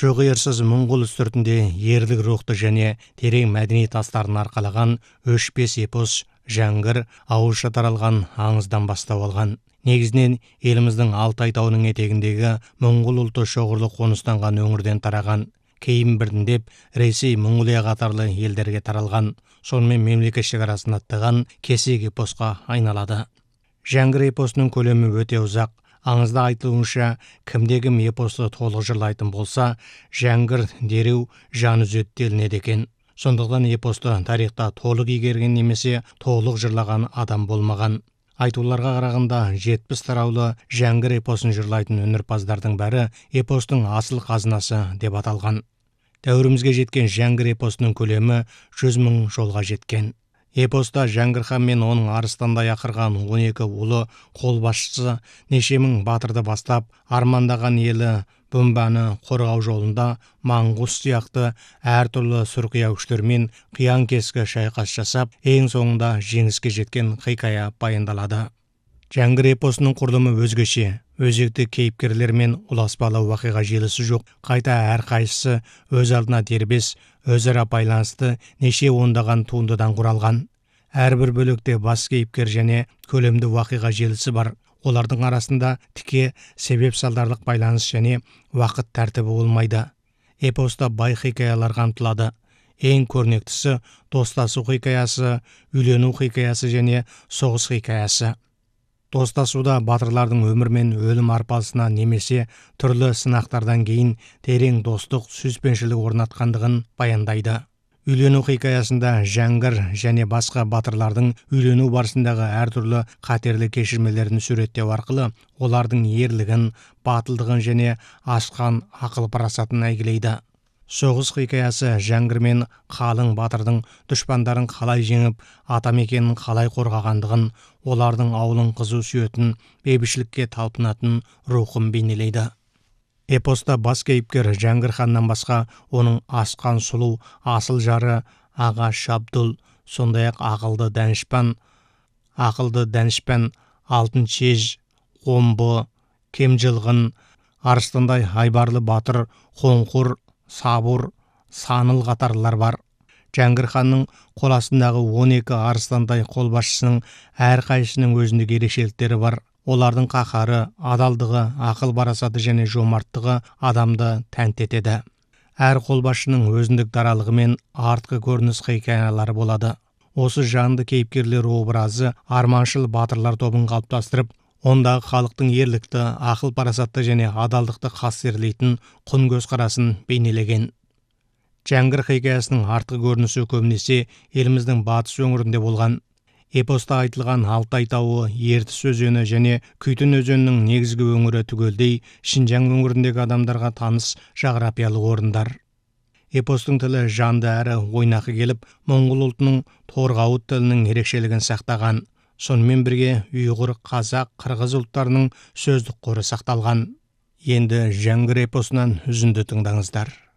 Шоғиырсыз Моңғол үстіртінде ерлік рухты және терең мәдени тастарын арқалаған өшпес эпос Жәңгір ауызша таралған аңыздан бастау алған. Негізінен еліміздің Алтай тауының етегіндегі Моңғол ұлты шоғырлы қоныстанған өңірден тараған. Кейін біртіндеп Ресей, Монғолия қатарлы елдерге таралған. Сонымен мемлекет шекарасын аттаған кесек эпосқа айналады. Жәңгір эпосының көлемі өте ұзақ. Аңызда айтылуынша, кімде-кім эпосты толық жырлайтын болса, Жәңгір дереу жан үзеді делінеді екен. Сондықтан эпосты тарихта толық игерген немесе толық жырлаған адам болмаған. Айтуларға қарағанда 70 тараулы Жәңгір эпосын жырлайтын өнерпаздардың бәрі эпостың асыл қазынасы деп аталған. Дәуірімізге жеткен Жәңгір эпосының көлемі 100 000 жолға жеткен. Эпоста Жәңгір хан мен оның арыстандай ақырған 12 ұлы қолбасшысы неше мың батырды бастап, армандаған елі Бөмбаны қорғау жолында Маңғұс сияқты әртүрлі сұрқия күштермен қиян-кескі шайқас жасап, ең соңында жеңіске жеткен хикая баяндалады. Жәңгір эпосының құрылымы өзгеше. Өзекті кейіпкерлер мен ұласпалы уақиға желісі жоқ. Қайта әрқайсысы өз алдына дербес, өзара байланысты неше ондаған туындыдан құралған. Әрбір бөлікте бас кейіпкер және көлемді уақиға желісі бар. Олардың арасында тіке себеп-салдарлық байланыс және уақыт тәртібі болмайды. Эпоста бай хикаялар қамтылады. Ең көрнектісі достасу хикаясы, үйлену хикаясы және соғыс хикаясы. Достасуда батырлардың өмір мен өлім арпалысына немесе түрлі сынақтардан кейін терең достық, сүйіспеншілік орнатқандығын баяндайды. Үйлену хикаясында Жәңгір және басқа батырлардың үйлену барысындағы әртүрлі қатерлі кешірмелерін суреттеу арқылы олардың ерлігін, батылдығын және ашқан ақыл-парасатын әйгілейді. Соғыс хикаясы Жәңгір мен қалың батырдың дұшпандарын қалай жеңіп, атамекенін қалай қорғағандығын, олардың ауылын қызу сүйетін, бейбітшілікке талпынатын рухын бейнелейді. Эпоста бас кейіпкер Жәңгір ханнан басқа оның асқан сұлу асыл жары Аға Шабдұл, сондай-ақ ақылды Дәнішпан, алтын Чеж, Омбы, Кемжылғын, арыстандай айбарлы батыр Қоңқұр, Сабур, Саныл қатарлар бар. Жәңгір ханның қол астындағы 12 арыстандай қолбасшысының әрқайсысының өзіндік ерекшеліктері бар. Олардың қаһары, адалдығы, ақыл-парасаты және жомарттығы адамды тәнті етеді. Әр қолбасшының өзіндік даралығы мен артқы көрініс хикаялары болады. Осы жанды кейіпкерлер образы арманшыл батырлар тобын қалыптастырып, ондағы халықтың ерлікті, ақыл-парасатты және адалдықты қастерлейтін құн көзқарасын бейнелеген. Жәңгір хикаясының артқы көрінісі көбінесе еліміздің батыс өңірінде болған. Эпоста айтылған Алтай тауы, Ертіс өзені және Күйтін өзенінің негізгі өңірі түгелдей Шинжаң өңіріндегі адамдарға таныс жағрапиялық орындар. Эпостың тілі жанды әрі ойнақы келіп, Моңғол ұлтының торғауыт тілінің ерекшелігін сақтаған. Сонымен бірге ұйғыр, қазақ, қырғыз ұлттарының сөздік қоры сақталған. Енді Жәңгір эпосынан үзінді тыңдаңыздар.